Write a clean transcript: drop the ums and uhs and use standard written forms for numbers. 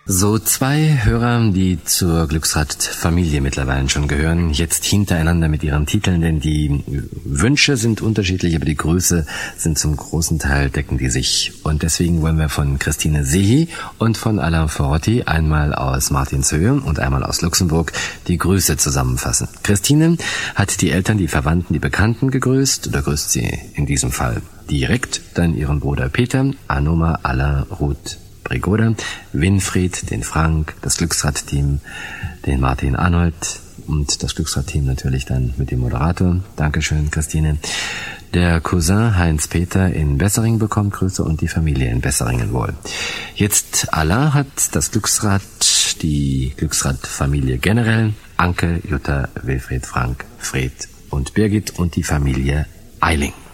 So, zwei Hörer, die zur Glücksrad-Familie mittlerweile schon gehören, jetzt hintereinander mit ihren Titeln, denn die Wünsche sind unterschiedlich, aber die Grüße sind zum großen Teil, decken die sich. Und deswegen wollen wir von Christine Sehi und von Alain Forotti, einmal aus Martinshöhe und einmal aus Luxemburg, die Grüße zusammenfassen. Christine hat die Eltern, die Verwandten, die Bekannten gegrüßt, oder grüßt sie in diesem Fall direkt, dann ihren Bruder Peter, Anoma, Alain, Ruth, Brigoda, Winfried, den Frank, das Glücksrad-Team, den Martin Arnold und das Glücksrad-Team natürlich dann mit dem Moderator. Dankeschön, Christine. Der Cousin Heinz-Peter in Besseringen bekommt Grüße und die Familie in Besseringen wohl. Jetzt Alain hat das Glücksrad, die Glücksrad-Familie generell, Anke, Jutta, Wilfried, Frank, Fred und Birgit und die Familie Eiling.